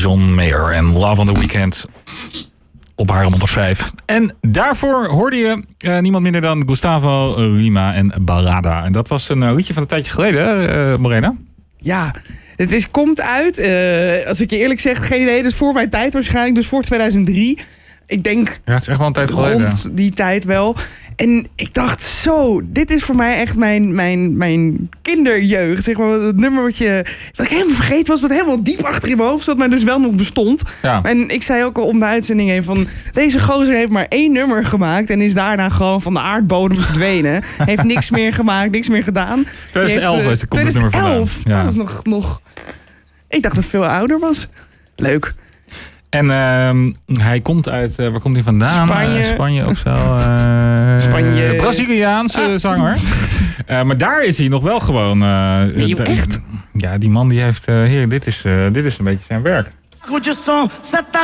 John Mayer en Love on the Weekend op haar 105. En daarvoor hoorde je niemand minder dan Gustavo Lima en Ballada. En dat was een liedje van een tijdje geleden, Morena. Ja, komt uit. Als ik je eerlijk zeg, geen idee. Dus voor mijn tijd waarschijnlijk. Dus voor 2003. Ik denk Ja, het is echt wel een tijd geleden. Rond die tijd wel. En ik dacht zo, dit is voor mij echt mijn kinderjeugd. Zeg maar, het nummer wat ik helemaal vergeten was, wat helemaal diep achter in mijn hoofd zat, maar dus wel nog bestond. Ja. En ik zei ook al om de uitzending heen van, deze gozer heeft maar 1 nummer gemaakt en is daarna gewoon van de aardbodem verdwenen. Heeft niks meer gemaakt, niks meer gedaan. 2011 is het nummer vandaan. 2011? Ja. Dat is nog... Ik dacht dat het veel ouder was. Leuk. En hij komt uit, waar komt hij vandaan? Spanje ook zo. Spanje. Braziliaanse zanger. Maar daar is hij nog wel gewoon. Echt? Ja, die man die heeft, dit is een beetje zijn werk.